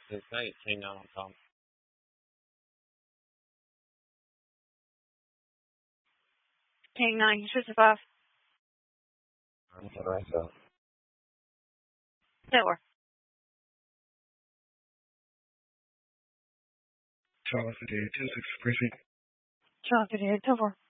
Det kan jag inte något om. Hang 9, 65. Taylor. Charles 58, 26 precinct. Charles 58, 4.